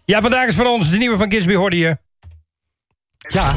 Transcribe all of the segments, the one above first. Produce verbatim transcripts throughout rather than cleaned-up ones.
Ja, vandaag is van ons de nieuwe van Gisby, hoorde je. Ja.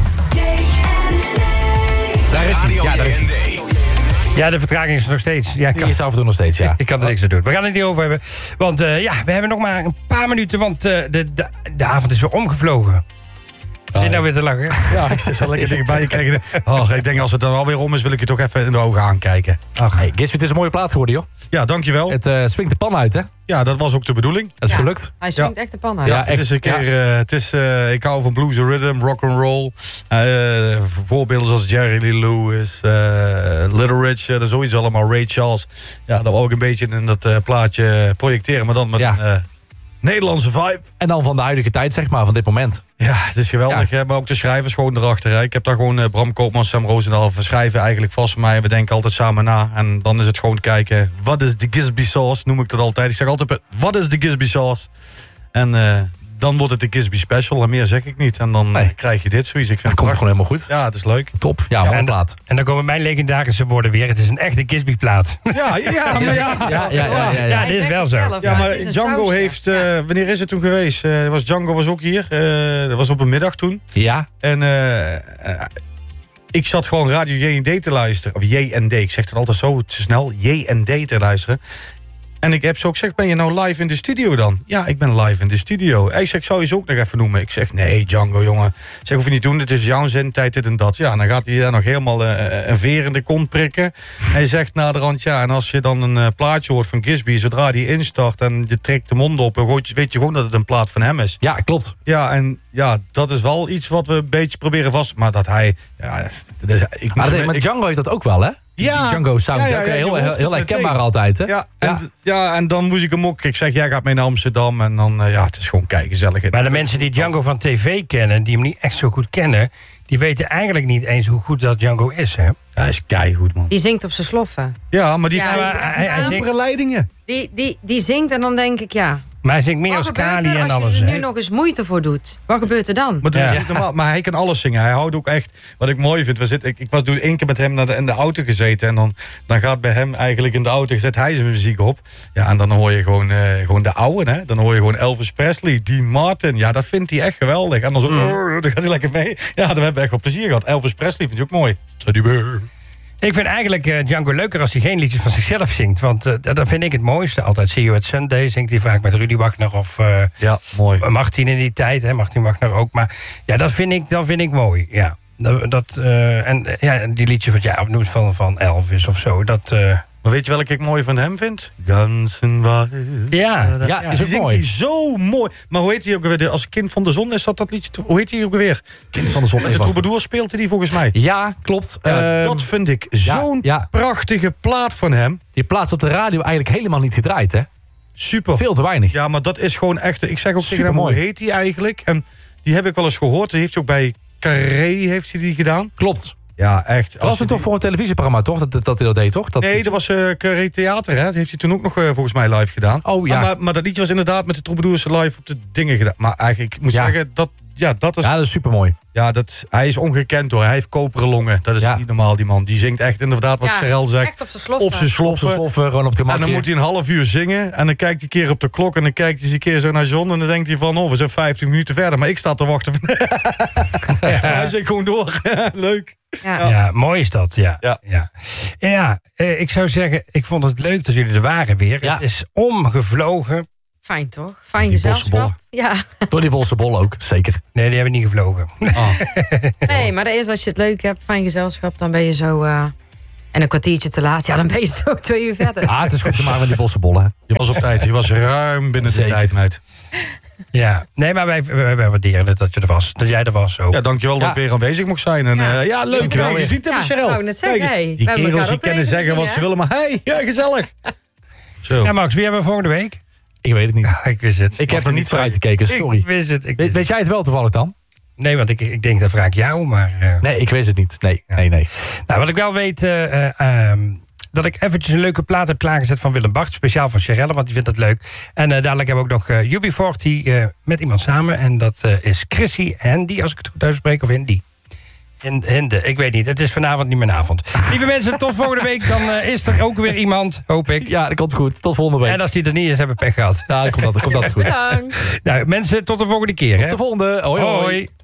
Daar is hij. Ja, daar is hij. Ja, de vertraging is er nog steeds. Ja, Die is af en toe nog steeds, ja. Ik kan er niks aan doen. We gaan het niet over hebben. Want uh, ja, we hebben nog maar een paar minuten, want uh, de, de, de avond is weer omgevlogen. Zit je nou weer te lachen? Ja, ik zit zo lekker dichtbij je krijgen. Oh, ik denk als het dan alweer om is, wil ik je toch even in de ogen aankijken. Ach, hey, Gisby, het is een mooie plaat geworden, joh. Ja, dankjewel. Het uh, swingt de pan uit, hè? Ja, dat was ook de bedoeling. Dat is ja, gelukt. Hij swingt ja. echt de pan uit. Ja, Ja, het is een keer. ja. Uh, het is, uh, ik hou van blues en rhythm, rock and roll. Uh, voorbeelden zoals Jerry Lee Lewis, uh, Little Richard, en zoiets allemaal. Ray Charles. Ja, dat wou ik een beetje in dat uh, plaatje projecteren, maar dan met Ja. een uh, Nederlandse vibe. En dan van de huidige tijd, zeg maar, van dit moment. Ja, het is geweldig. Ja. Hè? Maar ook de schrijvers gewoon erachter. Hè? Ik heb daar gewoon uh, Bram Koopmans, Sam Roosendaal schrijven eigenlijk vast voor mij. We denken altijd samen na. En dan is het gewoon kijken, wat is de Gisby sauce? Noem ik dat altijd. Ik zeg altijd, wat is de Gisby sauce? En uh, dan wordt het de Gisby special. En meer zeg ik niet. En dan Nee. uh, krijg je dit zoiets. Ik vind Dat komt gewoon helemaal goed. Ja, het is leuk. Top. Ja, Ja, mooie en, plaat. en dan komen mijn legendarische woorden weer. Het is een echte Gisby-plaat. Ja, ja, ja, maar ja. Ja, ja, ja, ja, ja. Ja, Hij dit is zegt wel het zo. zelf, Ja, maar het is een Django sausje. heeft... Uh, Ja. Wanneer is het toen geweest? Uh, was Django was ook hier. Uh, dat was op een middag toen. Ja. En uh, uh, ik zat gewoon Radio J en D te luisteren. Of J en D, ik zeg het altijd zo te snel. J en D te luisteren. En ik heb zo gezegd, ben je nou live in de studio dan? Ja, ik ben live in de studio. Hij zegt, zou je ze ook nog even noemen? Ik zeg, nee, Django, jongen. Ik zeg, hoef je niet doen, dit is jouw zendtijd, dit en dat. Ja, en dan gaat hij daar nog helemaal uh, een veer in de kont prikken. Hij zegt naderhand, ja, en als je dan een uh, plaatje hoort van Gisby, zodra die instart en je trekt de mond op, dan weet je gewoon dat het een plaat van hem is. Ja, klopt. Ja, en ja, dat is wel iets wat we een beetje proberen vast... Maar dat hij... Ja, dat is, ik, Maar, de, maar ik- Django heeft dat ook wel, hè? Die, Ja. die Django sound, Ja, ja, ook ja, heel, je heel, hoort heel het herkenbaar meteen. altijd, hè? Ja, en, Ja. ja. en dan moest ik hem ook... Ik zeg, jij gaat mee naar Amsterdam en dan... Uh, ja, het is gewoon kei gezellig. Maar de mensen die Django van tv kennen, die hem niet echt zo goed kennen, die weten eigenlijk niet eens hoe goed dat Django is, hè? Hij is keigoed, man. Die zingt op zijn sloffen. Ja, maar die... Ja, Ja, maar hij- hij zingt- leidingen. Die, die, die zingt en dan denk ik, ja... Maar hij zingt meer Wat als gebeurt Kali er en als alles, je er nu hè? nog eens moeite voor doet? Wat gebeurt er dan? Maar, dat Ja. is niet normaal. Maar hij kan alles zingen. Hij houdt ook echt... Wat ik mooi vind... We zitten, ik, ik was toen één keer met hem naar de, in de auto gezeten. En dan, dan gaat bij hem eigenlijk in de auto... Zet hij zijn muziek op. Ja, en dan hoor je gewoon, uh, gewoon de oude, hè. Dan hoor je gewoon Elvis Presley, Dean Martin. Ja, dat vindt hij echt geweldig. En dan zo... Mm. Dan gaat hij lekker mee. Ja, dan hebben we echt wel plezier gehad. Elvis Presley vind je ook mooi. Teddy Bear. Ik vind eigenlijk uh, Django leuker als hij geen liedjes van zichzelf zingt. Want uh, dat vind ik het mooiste. Altijd See You at Sunday zingt hij vaak met Rudy Wagner of uh, Ja, mooi. Martin in die tijd. Hè, Martin Wagner ook. Maar ja, dat vind ik, dat vind ik mooi. Ja. Dat, dat, uh, en uh, ja, die liedjes wat jij ja, opnoemt van, van Elvis of zo. Dat, uh, Maar weet je welke ik mooi van hem vind? Guns N' Roses. ja, Ja, is Die ook zingt mooi. hij zo mooi. Maar hoe heet hij ook weer? Als Kind van de Zon is dat dat liedje? Hoe heet hij ook weer? Kind van de Zon. Met de troubadour speelde hij volgens mij. Ja, klopt. Ja, Ehm, dat vind ik ja, zo'n ja. prachtige plaat van hem. Die plaats op de radio eigenlijk helemaal niet gedraaid, hè? Super. Veel te weinig. Ja, maar dat is gewoon echt... Ik zeg ook tegen hem, Supermooi. hoe heet hij eigenlijk? En die heb ik wel eens gehoord. Die heeft hij ook bij Carré heeft hij die gedaan. Klopt. Ja, echt. Dat was het toch voor een televisieprogramma, toch? Dat, dat, dat hij dat deed, toch? Dat, Nee, dat was uh, Carré Theater, hè? Dat heeft hij toen ook nog uh, volgens mij live gedaan. Oh, ja. Maar, maar, maar dat liedje was inderdaad met de troubadours live op de dingen gedaan. Maar eigenlijk, ik moet Ja. zeggen, dat, ja, dat is... Ja, dat is supermooi. Ja, dat, hij is ongekend hoor. Hij heeft koperen longen. Dat is Ja. niet normaal, die man. Die zingt echt inderdaad wat Ja, Sherelle zegt. echt op zijn sloffen. Op zijn Op sloffen. zijn sloffen, gewoon op de En matje. dan moet hij een half uur zingen. En dan kijkt hij een keer op de klok. En dan kijkt hij eens een keer zo naar John. En dan denkt hij van, oh, we zijn vijftig minuten verder. Maar ik sta te wachten. Ja. Hij zingt gewoon door. Leuk. Ja. ja, mooi is dat. Ja, Ja. ja. ja eh, ik zou zeggen, ik vond het leuk dat jullie er waren weer. Ja. Het is omgevlogen. Fijn toch? Fijn Die gezelschap. bossenbollen. Ja. Door die bosse bol ook, zeker. Nee, die hebben niet gevlogen. Ah. Nee, maar dat is als je het leuk hebt, fijn gezelschap, dan ben je zo... Uh, en een kwartiertje te laat, ja, dan ben je zo twee uur verder. Ah, het is goed te maken met die bossenbollen. Je was op tijd. Je was ruim binnen de Zeker. tijd, meid. Ja, nee, maar wij, wij, wij waarderen het dat je er was. Dat jij er was ook. Ja, dankjewel Ja. dat ik weer aanwezig mocht zijn. En, Ja. ja. ja, leuk. Dankjewel Ja, je weer. ziet het, Ja, Cheryl. ik wou net zeggen, Kijk, hey, die we hebben kerels elkaar die ook kunnen even zeggen wat gezien, ze hè? willen, maar hey, ja, gezellig. Zo. Ja, Max, wie hebben we volgende week? Ik weet het niet. Ik wist het. Ik heb er niet vooruit gekeken, sorry. Ik wist het. Ik Weet, wist weet jij het wel toevallig dan? Nee, want ik, ik denk dat vraag ik jou, maar... Uh, Nee, ik weet het niet. Nee, nee, nee. Nou, wat ik wel weet... Uh, uh, um, dat ik eventjes een leuke plaat heb klaargezet van Willem Bart. Speciaal van Sherelle, want die vindt dat leuk. En uh, dadelijk hebben we ook nog uh, U B forty uh, met iemand samen. En dat uh, is Chrissy en die, als ik het goed uitspreek, of Indy. In, hinde, ik weet niet. Het is vanavond niet mijn avond. Lieve mensen, tot volgende week. Dan uh, is er ook weer iemand, hoop ik. Ja, dat komt goed. Tot volgende week. En als die er niet is, hebben we pech gehad. Ja, dan komt dat, dan komt dat goed. Bedankt. Nou, mensen, tot de volgende keer. Hè? Tot de volgende. Hoi, hoi. Hoi.